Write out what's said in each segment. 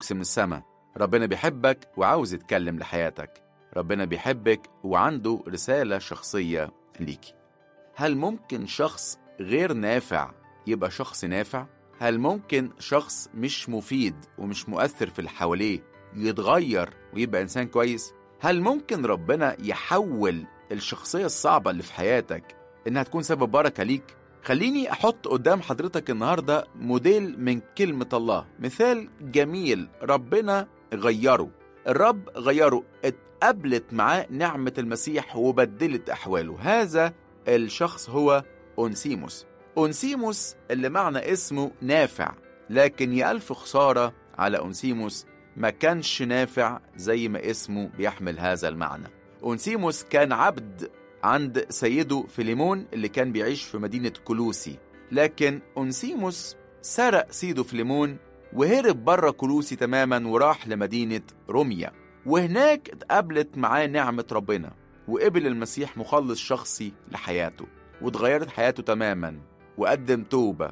من السماء. ربنا بيحبك وعاوز يتكلم لحياتك. ربنا بيحبك وعنده رسالة شخصية ليكي. هل ممكن شخص غير نافع يبقى شخص نافع؟ هل ممكن شخص مش مفيد ومش مؤثر في اللي حواليه يتغير ويبقى إنسان كويس؟ هل ممكن ربنا يحول الشخصية الصعبة اللي في حياتك إنها تكون سبب بركة ليك؟ خليني أحط قدام حضرتك النهاردة موديل من كلمة الله، مثال جميل ربنا غيره. الرب غيره، اتقابلت معاه نعمة المسيح وبدلت أحواله. هذا الشخص هو أونسيموس. أونسيموس اللي معنى اسمه نافع، لكن يا ألف خسارة على أونسيموس ما كانش نافع زي ما اسمه بيحمل هذا المعنى. أونسيموس كان عبد عند سيده فيليمون اللي كان بيعيش في مدينة كولوسي، لكن أونسيموس سرق سيده فيليمون وهرب بره كولوسي تماما وراح لمدينة روميا، وهناك اتقابلت معاه نعمة ربنا وقبل المسيح مخلص شخصي لحياته، واتغيرت حياته تماما وقدم توبة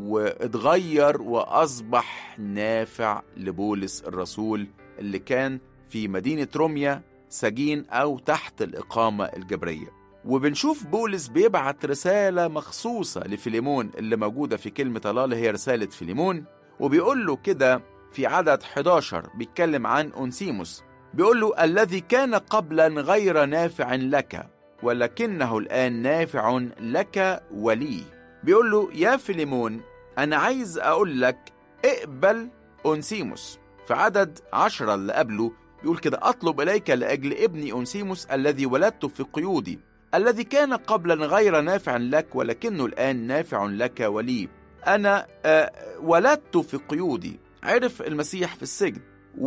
واتغير وأصبح نافع لبولس الرسول اللي كان في مدينة روميا سجين أو تحت الإقامة الجبرية. وبنشوف بولس بيبعت رسالة مخصوصة لفيليمون اللي موجودة في كلمة الله اللي هي رسالة فيليمون، وبيقول له كده في عدد 11 بيتكلم عن أونسيموس، بيقول له الذي كان قبلا غير نافع لك ولكنه الآن نافع لك ولي. بيقول له يا فيليمون أنا عايز أقول لك اقبل أونسيموس. في عدد 10 اللي قبله بيقول كده أطلب إليك لأجل ابني أونسيموس الذي ولدته في قيودي، الذي كان قبلا غير نافع لك ولكنه الآن نافع لك ولي. أنا ولدته في قيودي، عرف المسيح في السجن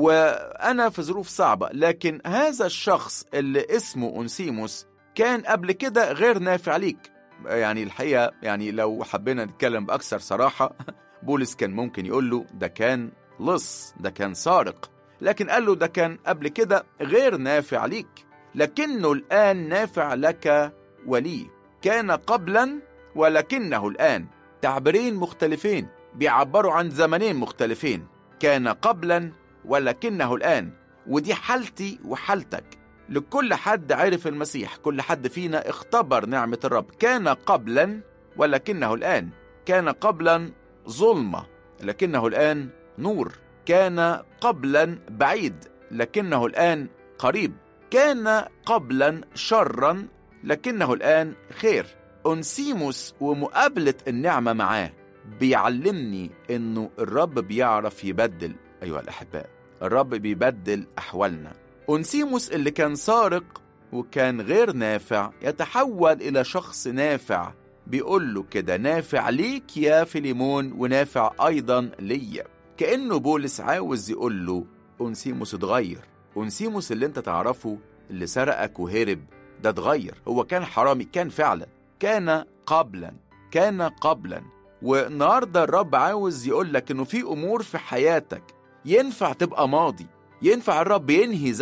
وأنا في ظروف صعبة، لكن هذا الشخص اللي اسمه أونسيموس كان قبل كده غير نافع ليك. يعني الحقيقة يعني لو حبينا نتكلم بأكثر صراحة بولس كان ممكن يقول له ده كان لص، ده كان سارق، لكن قال له ده كان قبل كده غير نافع ليك لكنه الآن نافع لك ولي. كان قبلا ولكنه الآن، تعبيرين مختلفين بيعبروا عن زمنين مختلفين. كان قبلا ولكنه الآن، ودي حالتي وحالتك. لكل حد عرف المسيح، كل حد فينا اختبر نعمة الرب. كان قبلا ولكنه الآن. كان قبلا ظلمة لكنه الآن نور. كان قبلا بعيد لكنه الآن قريب. كان قبلا شرا لكنه الآن خير. أونسيموس ومقابلة النعمة معاه بيعلمني إنه الرب بيعرف يبدل. أيها الأحباء، الرب بيبدل أحوالنا. أونسيموس اللي كان سارق وكان غير نافع يتحول إلى شخص نافع. بيقول له كده نافع ليك يا فيليمون ونافع أيضا ليا. كأنه بولس عاوز يقول له أونسيموس اتغير. أونسيموس اللي انت تعرفه اللي سرقك وهرب ده اتغير. هو كان حرامي، كان فعلا كان قبلا، كان قبلا. والنهاردة الرب عاوز يقول لك انه في امور في حياتك ينفع تبقى ماضي. ينفع الرب ينهي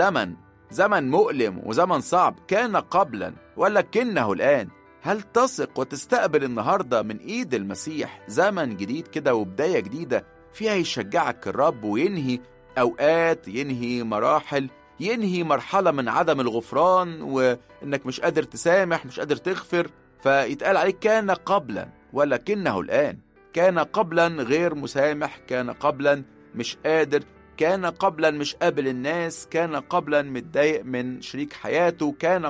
زمن مؤلم وزمن صعب كان قبلا ولكنه الآن. هل تثق وتستقبل النهاردة من ايد المسيح زمن جديد كده وبداية جديدة فيها يشجعك الرب وينهي أوقات، ينهي مراحل، ينهي مرحلة من عدم الغفران وإنك مش قادر تسامح، مش قادر تغفر، فيتقال عليك كان قبلا ولكنه الآن. كان قبلا غير مسامح، كان قبلا مش قادر، كان قبلا مش قابل الناس، كان قبلا متضايق من شريك حياته، كان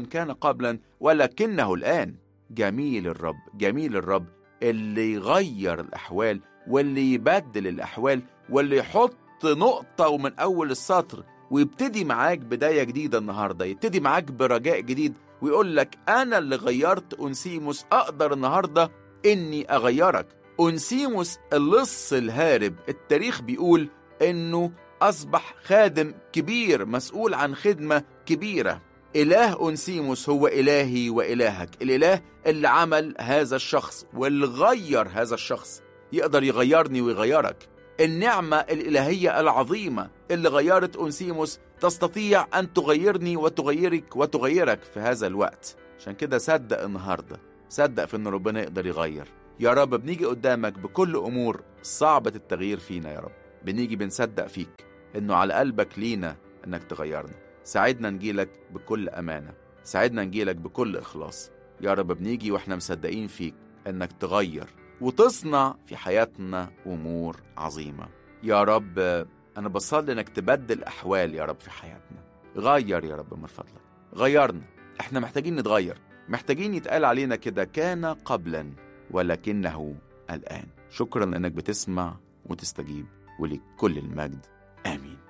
قبلا ولكنه الآن. جميل الرب، جميل الرب اللي يغير الأحوال واللي يبدل الأحوال واللي يحط نقطة ومن أول السطر ويبتدي معاك بداية جديدة النهاردة، يبتدي معاك برجاء جديد ويقول لك أنا اللي غيرت أونسيموس، أقدر النهاردة إني أغيرك. أونسيموس اللص الهارب، التاريخ بيقول إنه أصبح خادم كبير مسؤول عن خدمة كبيرة. إله أونسيموس هو إلهي وإلهك، الإله اللي عمل هذا الشخص واللي غير هذا الشخص يقدر يغيرني ويغيرك. النعمة الإلهية العظيمة اللي غيرت أونسيموس تستطيع أن تغيرني وتغيرك وتغيرك في هذا الوقت. عشان كده صدق النهاردة، صدق في أن ربنا يقدر يغير. يا رب بنيجي قدامك بكل أمور صعبة التغيير فينا يا رب، بنيجي بنصدق فيك إنه على قلبك لينا إنك تغيرنا. ساعدنا نجيلك بكل أمانة، ساعدنا نجيلك بكل إخلاص يا رب. بنيجي وإحنا مصدقين فيك إنك تغير وتصنع في حياتنا أمور عظيمة يا رب. أنا بصلي إنك تبدل أحوال يا رب في حياتنا. غير يا رب من فضلك، غيرنا. إحنا محتاجين نتغير، محتاجين يتقال علينا كده كان قبلا ولكنه الآن. شكرا لأنك بتسمع وتستجيب، ولكل المجد. آمين.